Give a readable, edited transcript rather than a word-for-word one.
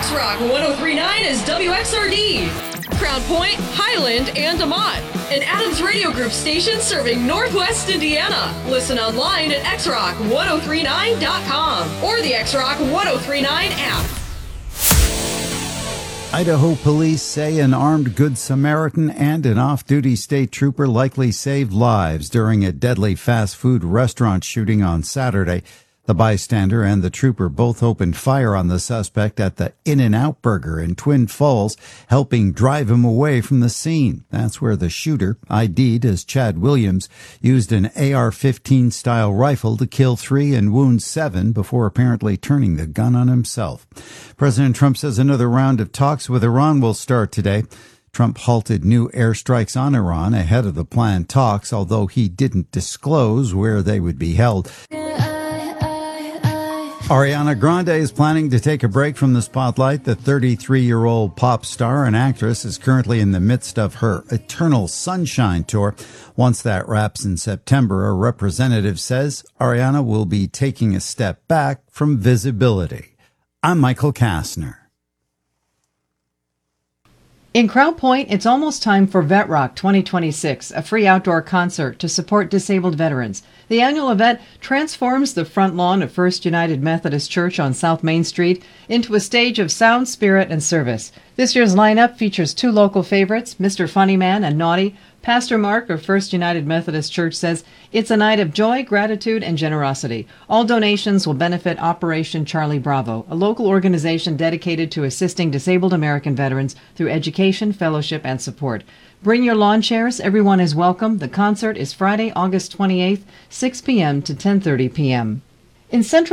X-Rock 1039 is WXRD. Crown Point, Highland, and Amott. An Adams Radio Group station serving Northwest Indiana. Listen online at xrock1039.com or the X-Rock 1039 app. Idaho police say an armed Good Samaritan and an off-duty state trooper likely saved lives during a deadly fast food restaurant shooting on Saturday. The bystander and the trooper both opened fire on the suspect at the In-N-Out Burger in Twin Falls, helping drive him away from the scene. That's where the shooter, ID'd as Chad Williams, used an AR-15 style rifle to kill 3 and wound 7 before apparently turning the gun on himself. President Trump says another round of talks with Iran will start today. Trump halted new airstrikes on Iran ahead of the planned talks, although he didn't disclose where they would be held. Ariana Grande is planning to take a break from the spotlight. The 33-year-old pop star and actress is currently in the midst of her Eternal Sunshine tour. Once that wraps in September, a representative says Ariana will be taking a step back from visibility. I'm Michael Kastner. In Crown Point, it's almost time for Vet Rock 2026, a free outdoor concert to support disabled veterans. The annual event transforms the front lawn of First United Methodist Church on South Main Street into a stage of sound, spirit, and service. This year's lineup features 2 local favorites, Mr. Funnyman and Naughty. Pastor Mark of First United Methodist Church says it's a night of joy, gratitude, and generosity. All donations will benefit Operation Charlie Bravo, a local organization dedicated to assisting disabled American veterans through education, fellowship, and support. Bring your lawn chairs. Everyone is welcome. The concert is Friday, August 28th, 6 p.m. to 10:30 p.m. In Central